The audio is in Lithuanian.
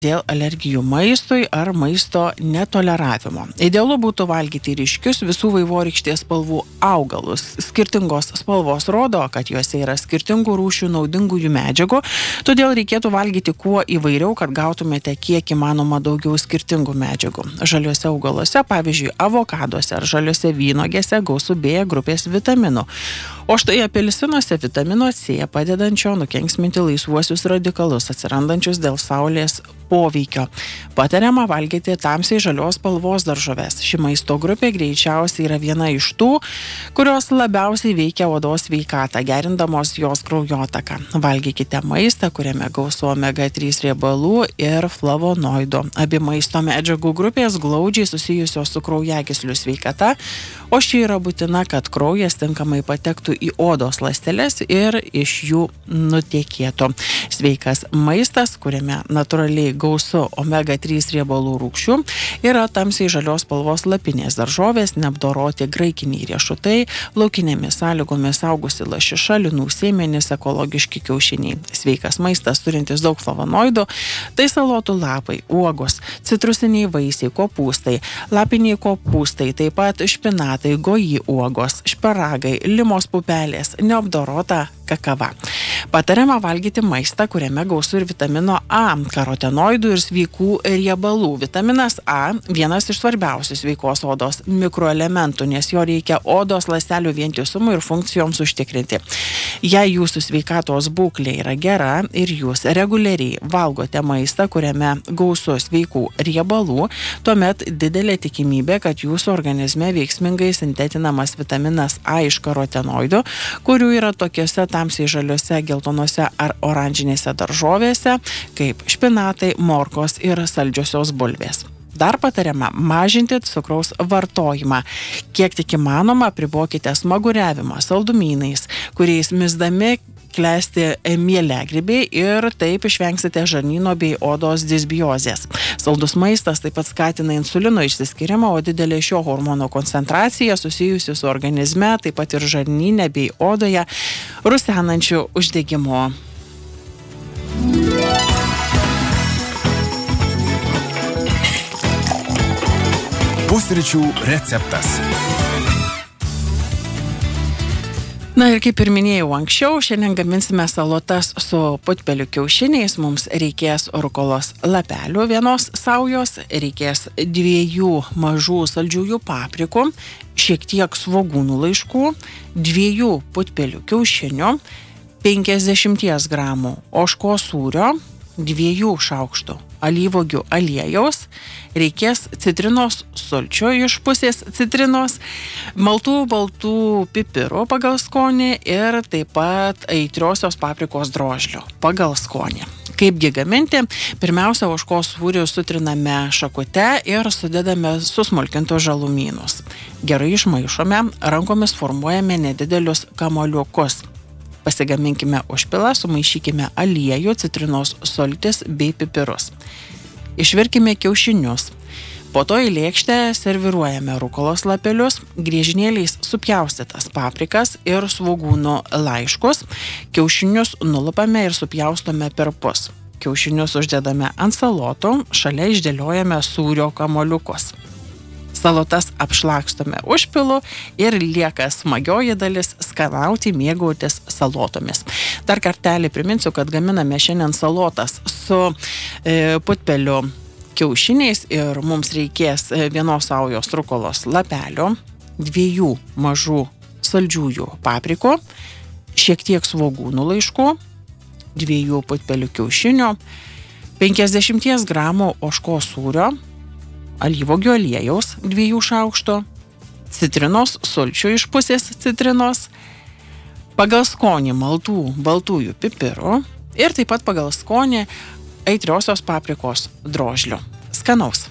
dėl alergijų maistui ar maisto netoleravimo. Idealu būtų valgyti ryškius visų vaivorykštės spalvų augalus. Skirtingos spalvos rodo, kad juose yra skirtingų rūšių naudingųjų medžiagų, todėl reikėtų valgyti kuo įvairiau, kad gautumėte kiek įmanoma daugiau skirtingų medžiagų. Žaliuose augaluose, pavyzdžiui, avokaduose ar žaliuose vynogėse gausu B grupės vitaminų. O štai apelsinuose vitamino C padedančio nukenksminti laisvuosius radikalus atsirandančius dėl saulės poveikio. Patariama valgyti tamsiai žalios spalvos daržoves. Ši maisto grupė greičiausiai yra viena iš tų, kurios labiausiai veikia odos sveikatą, gerindamos jos kraujotaką. Valgykite maistą, kuriame gausu omega-3 riebalų ir flavonoidų. Abi maisto medžiagų grupės glaudžiai susijusios su kraujagyslių sveikata, o ši yra būtina, kad kraujas tinkamai patektų į odos ląsteles ir iš jų nutekėtų. Sveikas maistas, kuriame natūraliai gausu omega-3 riebalų rūgščių, yra tamsiai žalios spalvos lapinės daržovės, neapdoroti graikiniai riešutai, laukinėmis sąlygomis augusi lašiša, linų sėmenys, ekologiški kiaušiniai. Sveikas maistas turintis daug flavonoidų, tai salotų lapai, uogos, citrusiniai vaisiai, kopūstai, lapiniai kopūstai, taip pat špinatai, goji uogos, šparagai, limos pupelės, neapdorota kakava. Patariama valgyti maistą, kuriame gausu ir vitamino A, karotenoidų ir sveikų riebalų. Vitaminas A – vienas iš svarbiausių sveikos odos mikroelementų, nes jo reikia odos ląstelių vientisumui ir funkcijoms užtikrinti. Jei jūsų sveikatos būklė yra gera ir jūs reguliariai valgote maistą, kuriame gausu sveikų riebalų, tuomet didelė tikimybė, kad jūsų organizme veiksmingai sintetinamas vitaminas A iš karotenoidų, kurių yra tokiuose tamsiai žaliuose, geltonuose ar oranžinėse daržovėse, kaip špinatai, morkos ir saldžiosios bulvės. Dar patariama mažinti cukraus vartojimą. Kiek tik įmanoma, apribokite smaguriavimą saldumynais, kuriais misdami klesti mieliagrybiai ir taip išvengsite žarnyno bei odos disbiozės. Saldus maistas taip pat skatina insulino išsiskyrimą, o didelė šio hormono koncentracija susijusi su organizme, taip pat ir žarnyne bei odoje rusenančiu uždegimu. Pusryčių receptas. Na ir kaip ir minėjau anksčiau, šiandien gaminsime salotas su putpelių kiaušiniais. Mums reikės rukolos lapelių vienos saujos, reikės 2 mažų saldžiųjų paprikų, šiek tiek svogūnų laiškų, 2 putpelių kiaušinių, 50 gramų ožkos sūrio, 2 šaukštų alyvuogių aliejaus, reikės citrinos sulčių iš pusės citrinos, maltų baltų pipirų pagal skonį ir taip pat aitriosios paprikos drožlių pagal skonį. Kaipgi gaminti? Pirmiausia, ožkos sūrį sutriname šakute ir sudedame susmulkintus žalumynus. Gerai išmaišome, rankomis formuojame nedidelius kamuoliukus. Pasigaminkime užpilą, sumaišykime aliejų, citrinos sultis bei pipirus. Išvirkime kiaušinius. Po to į lėkštę serviruojame rukolos lapelius, griežinėliais supjaustytas paprikas ir svogūnų laiškus. Kiaušinius nulupame ir supjaustome perpus. Kiaušinius uždedame ant salotų, šalia išdėliojame sūrio kamuoliukus. Salotas apšlakstome užpilu ir lieka smagioji dalis skanauti, mėgautis salotomis. Dar kartelį priminsiu, kad gaminame šiandien salotas su putpelių kiaušiniais ir mums reikės 1 saujos rukolos lapelio, 2 mažų saldžiųjų paprikų, šiek tiek svogūnų laiškų, 2 putpelių kiaušinių, 50 gramų ožkos sūrio, alyvuogių aliejaus 2 šaukštų, citrinos sulčių iš pusės citrinos, pagal skonį maltų baltųjų pipirų ir taip pat pagal skonį aitriosios paprikos drožlių. Skanaus!